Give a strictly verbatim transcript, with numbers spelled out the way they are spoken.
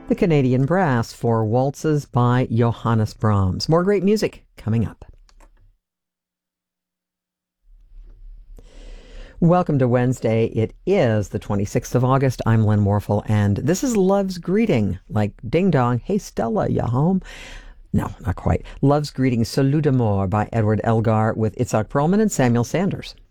The Canadian Brass for Waltzes by Johannes Brahms. More great music coming up. Welcome to Wednesday. It is the twenty-sixth of August. I'm Lynn Morphel, and this is Love's Greeting, like ding dong, hey Stella, you home? No, not quite. Love's Greeting, Salut d'amour by Edward Elgar with Itzhak Perlman and Samuel Sanders.